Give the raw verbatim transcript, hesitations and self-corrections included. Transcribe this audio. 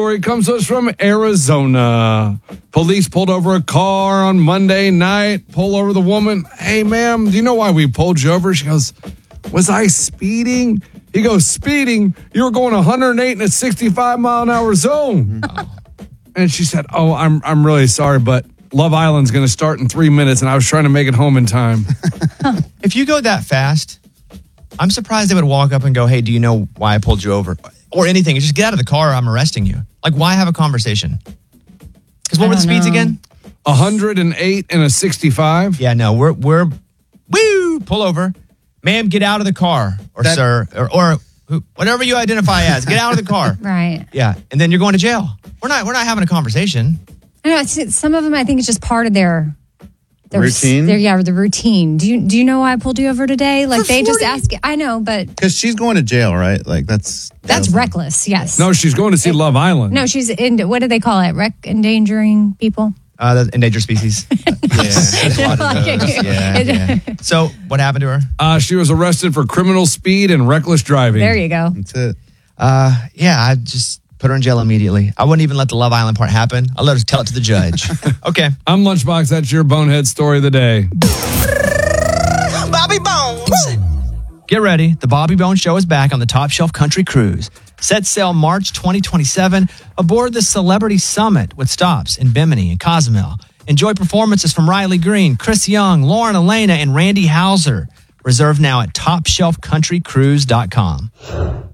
story comes to us from Arizona. Police pulled over a car on Monday night, pull over the woman. Hey, ma'am, do you know why we pulled you over? She goes, was I speeding? He goes, speeding? You were going one hundred eight in a sixty-five mile an hour zone. Oh. And she said, oh, I'm I'm really sorry, but Love Island's going to start in three minutes, and I was trying to make it home in time. If you go that fast, I'm surprised they would walk up and go, hey, do you know why I pulled you over? Or anything. Just get out of the car or I'm arresting you. Like, why have a conversation? Because what were the speeds know. again? one hundred eight and a sixty-five. Yeah, no, we're, we're, woo, pull over. Ma'am, get out of the car. Or that, sir, or, or who, whatever you identify as. Get out of the car. Right. Yeah, and then you're going to jail. We're not, we're not having a conversation. I know, it's, some of them, I think it's just part of their... Their, routine? Their, yeah, the routine. Do you do you know why I pulled you over today? Like, For they just forty ask. I know, but Because she's going to jail, right? Like, that's... that's reckless, yes. No, she's going to see Love Island. No, she's in, what do they call it? Rec endangering people? Uh, the endangered species. yeah. Like, yeah, yeah. So, what happened to her? Uh, she was arrested for criminal speed and reckless driving. There you go. That's it. Uh, yeah, I just put her in jail immediately. I wouldn't even let the Love Island part happen. I'll let her tell it to the judge. Okay. I'm Lunchbox. That's your bonehead story of the day. Bobby Bones. Get ready. The Bobby Bones Show is back on the Top Shelf Country Cruise. Set sail March twenty twenty-seven aboard the Celebrity Summit with stops in Bimini and Cozumel. Enjoy performances from Riley Green, Chris Young, Lauren Elena, and Randy Hauser. Reserve now at top shelf country cruise dot com.